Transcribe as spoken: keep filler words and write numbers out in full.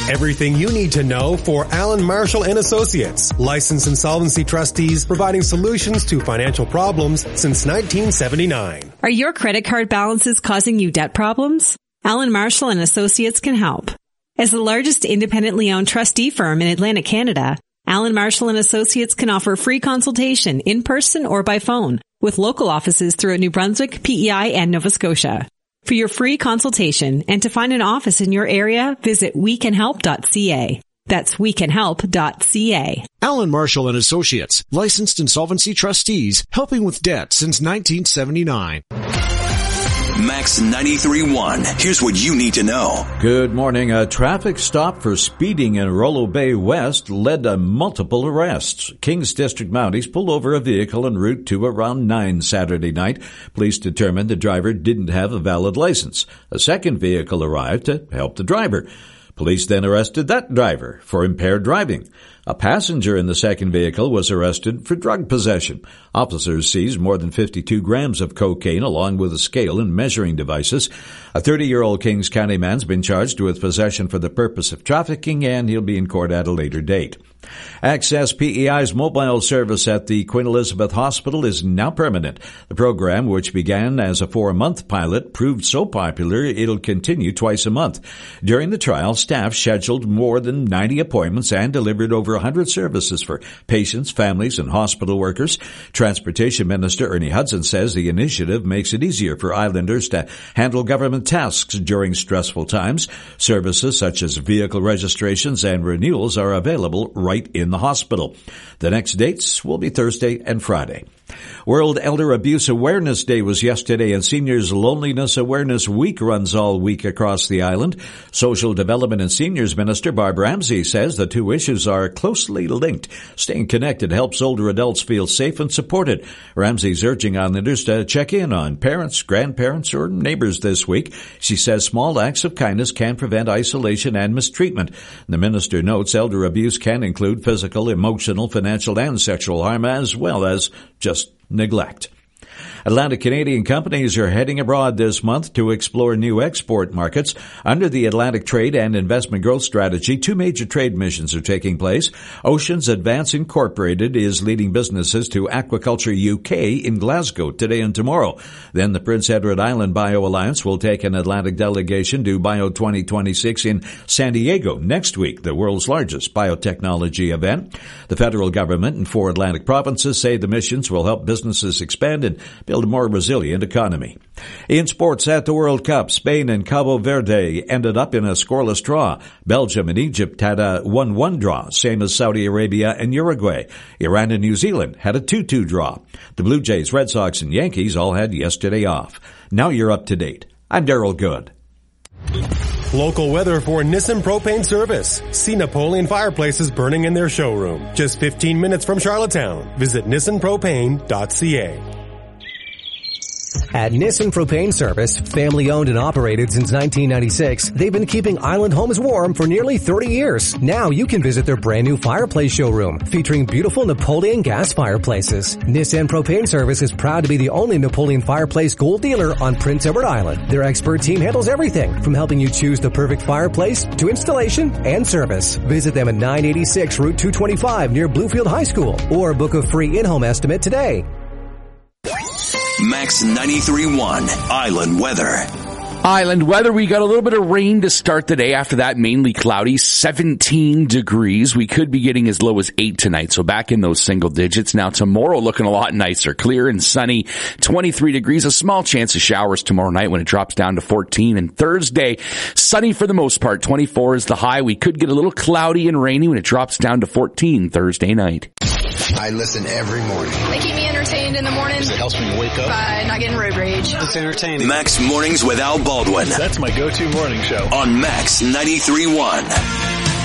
Everything you need to know for Allen Marshall and Associates, licensed insolvency trustees providing solutions to financial problems since nineteen seventy-nine. Are your credit card balances causing you debt problems? Allen Marshall and Associates can help. As the largest independently owned trustee firm in Atlantic Canada, Allen Marshall and Associates can offer free consultation in person or by phone with local offices throughout New Brunswick, P E I, and Nova Scotia. For your free consultation and to find an office in your area, visit we can help dot c a. That's we can help dot c a. Allen Marshall and Associates, licensed insolvency trustees, helping with debt since nineteen seventy-nine. Max ninety-three point one. Here's what you need to know. Good morning. A traffic stop for speeding in Rollo Bay West led to multiple arrests. Kings District Mounties pulled over a vehicle en route to around nine Saturday night. Police determined the driver didn't have a valid license. A second vehicle arrived to help the driver. Police then arrested that driver for impaired driving. A passenger in the second vehicle was arrested for drug possession. Officers seized more than fifty-two grams of cocaine along with a scale and measuring devices. A thirty-year-old Kings County man's been charged with possession for the purpose of trafficking, and he'll be in court at a later date. Access P E I's mobile service at the Queen Elizabeth Hospital is now permanent. The program, which began as a four-month pilot, proved so popular it'll continue twice a month. During the trial, staff scheduled more than ninety appointments and delivered over one hundred services for patients, families, and hospital workers. Transportation Minister Ernie Hudson says the initiative makes it easier for islanders to handle government tasks during stressful times. Services such as vehicle registrations and renewals are available right in the hospital. The next dates will be Thursday and Friday. World Elder Abuse Awareness Day was yesterday, and Seniors Loneliness Awareness Week runs all week across the island. Social Development and Seniors Minister Barb Ramsey says the two issues are closely linked. Staying connected helps older adults feel safe and supported. Ramsey's urging islanders to check in on parents, grandparents, or neighbors this week. She says small acts of kindness can prevent isolation and mistreatment. The minister notes elder abuse can include physical, emotional, financial, and sexual harm, as well as just neglect. Atlantic Canadian companies are heading abroad this month to explore new export markets. Under the Atlantic Trade and Investment Growth Strategy, two major trade missions are taking place. Oceans Advance Incorporated is leading businesses to Aquaculture U K in Glasgow today and tomorrow. Then the Prince Edward Island Bio Alliance will take an Atlantic delegation to Bio twenty twenty-six in San Diego next week, the world's largest biotechnology event. The federal government and four Atlantic provinces say the missions will help businesses expand and build a more resilient economy. In sports at the World Cup, Spain and Cabo Verde ended up in a scoreless draw. Belgium and Egypt had a one one draw, same as Saudi Arabia and Uruguay. Iran and New Zealand had a two two draw. The Blue Jays, Red Sox, and Yankees all had yesterday off. Now you're up to date. I'm Daryl Good. Local weather for Nissan Propane Service. See Napoleon fireplaces burning in their showroom. Just fifteen minutes from Charlottetown. Visit nissan propane dot c a. At Nissan Propane Service, family owned and operated since nineteen ninety-six, they've been keeping island homes warm for nearly thirty years. Now you can visit their brand new fireplace showroom featuring beautiful Napoleon gas fireplaces. Nissan Propane Service is proud to be the only Napoleon fireplace gold dealer on Prince Edward Island. Their expert team handles everything from helping you choose the perfect fireplace to installation and service. Visit them at nine eighty-six Route two twenty-five near Bluefield High School or book a free in-home estimate today. Max ninety-three point one Island Weather. Island weather, we got a little bit of rain to start the day. After that, mainly cloudy, seventeen degrees. We could be getting as low as eight tonight, so back in those single digits. Now tomorrow looking a lot nicer, clear and sunny, twenty-three degrees. A small chance of showers tomorrow night when it drops down to fourteen. And Thursday, sunny for the most part, twenty-four is the high. We could get a little cloudy and rainy when it drops down to fourteen Thursday night. I listen every morning. They keep me entertained in the morning. It helps me wake up. By not getting road rage. It's entertaining. Max Mornings with Al Baldwin. That's my go-to morning show. On Max ninety-three point one.